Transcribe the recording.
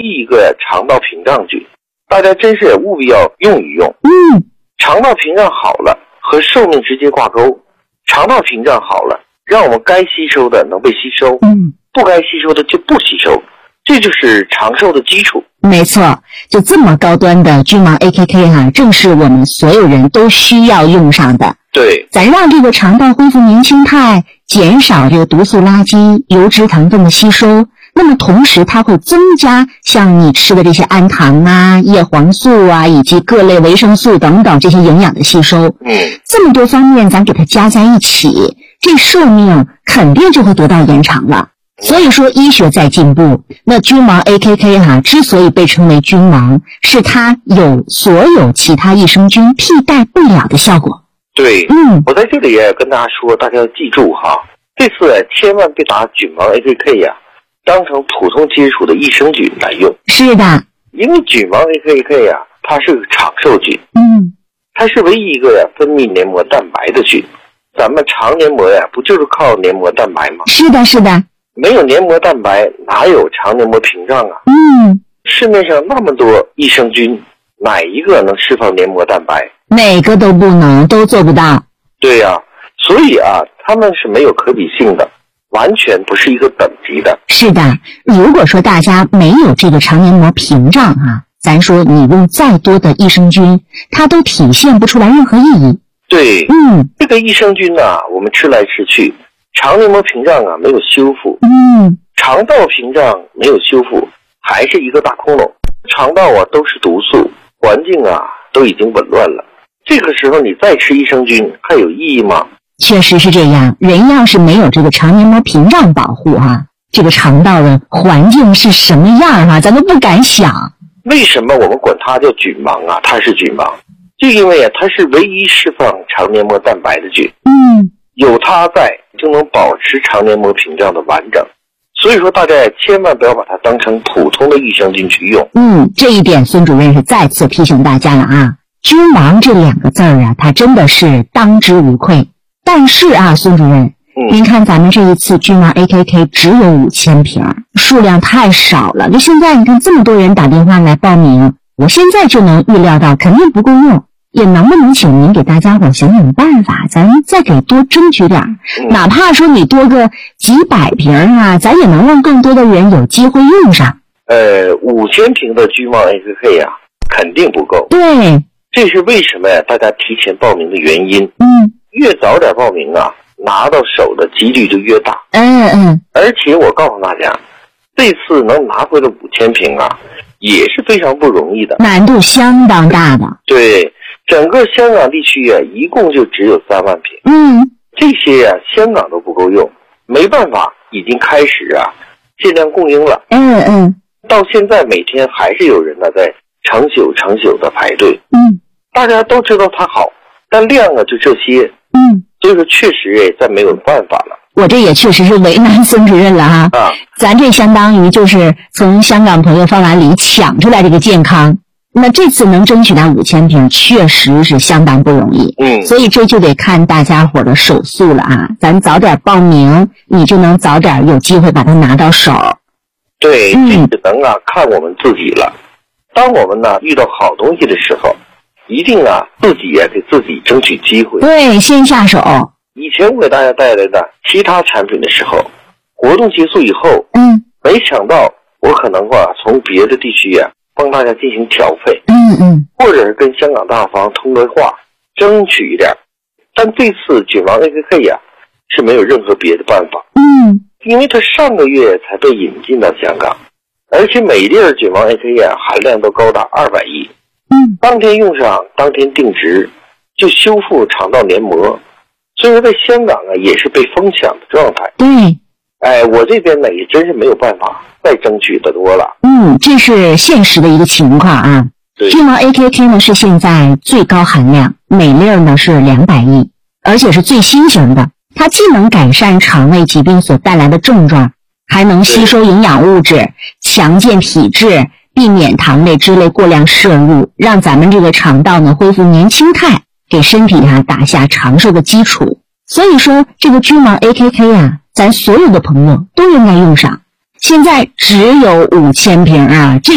一一个肠道屏障菌，大家真是务必要用一用。肠道屏障好了，和寿命直接挂钩。肠道屏障好了，让我们该吸收的能被吸收，不该吸收的就不吸收，这就是长寿的基础。 没错，就这么高端的君王 AKK 正是我们所有人都需要用上的。 对， 咱让这个肠道恢复年轻态，减少这个毒素垃圾、油脂成分的吸收，那么同时它会增加像你吃的这些氨糖啊、叶黄素啊，以及各类维生素等等这些营养的吸收。这么多方面咱给它加在一起，这寿命肯定就会得到延长了。所以说医学在进步，那君王 AKK 之所以被称为君王，是它有所有其他益生菌替代不了的效果。 对，我在这里也跟大家说，大家要记住哈，这次千万别把君王 AKK 当成普通接触的益生菌来用。 是的， 因为君王 AKK 它是个长寿菌，它是唯一一个分泌黏膜蛋白的菌。咱们肠黏膜不就是靠黏膜蛋白吗？ 是的，是的。 没有黏膜蛋白，哪有肠黏膜屏障啊？市面上那么多益生菌，哪一个能释放黏膜蛋白？ 哪个都不能，都做不到。 对呀，所以它们是没有可比性的，完全不是一个等级的。 是的，如果说大家没有这个肠黏膜屏障咱说你用再多的益生菌，它都体现不出来任何意义。 对，这个益生菌我们吃来吃去，肠黏膜屏障没有修复，肠道屏障没有修复，还是一个大空窿。肠道都是毒素，环境都已经紊乱了。这个时候你再吃益生菌还有意义吗？ 确实是这样，人要是没有这个肠黏膜屏障保护这个肠道的环境是什么样咱都不敢想。 为什么我们管它叫菌王它是菌王，就因为它是唯一释放肠黏膜蛋白的菌。有它在就能保持肠黏膜屏障的完整。所以说大家千万不要把它当成普通的益生菌去用。 这一点孙主任是再次提醒大家了君王这两个字它真的是当之无愧。但是孙主任，您看咱们这一次君王 AKK 只有5000瓶，数量太少了。就现在你看这么多人打电话来报名，我现在就能预料到肯定不够用，也能不能请您给大家伙想想办法，咱再给多争取点哪怕说你多个几百瓶咱也能让更多的人有机会用上。 5000瓶的君王 AKK 肯定不够。 对， 这是为什么大家提前报名的原因。越早点报名拿到手的几率就越大。而且我告诉大家，这次能拿回了5000瓶也是非常不容易的， 难度相当大的。 对，整个香港地区一共就只有3万瓶。这些香港都不够用，没办法，已经开始限量供应了。到现在每天还是有人在成宿的排队。大家都知道它好，但量就这些。所以说确实再没有办法了。 我这也确实是为难孙主任了咱这相当于就是从香港朋友饭碗里抢出来这个健康。那这次能争取到5000瓶确实是相当不容易。所以这就得看大家伙的手速了咱早点报名，你就能早点有机会把它拿到手。 对，这只能看我们自己了。当我们遇到好东西的时候，一定自己给自己争取机会。 对，先下手。 以前我给大家带来的其他产品的时候，活动结束以后，没想到我可能从别的地区帮大家进行调配，或者是跟香港大方通个话，争取一点。但这次君王 AKK 是没有任何别的办法。因为它上个月才被引进到香港，而且每粒君王 AKK 含量都高达200亿。当天用上，当天定植，就修复肠道黏膜。所以说在香港也是被疯抢的状态。 对， 我这边也真是没有办法再争取的多了。 这是现实的一个情况君王 AKK 呢是现在最高含量，每粒呢是200亿，而且是最新型的。它既能改善肠胃疾病所带来的症状，还能吸收营养物质，强健体质，避免糖类脂类过量摄入，让咱们这个肠道呢恢复年轻态，给身体打下长寿的基础。所以说这个君王 AKK 咱所有的朋友都应该用上。现在只有5000瓶这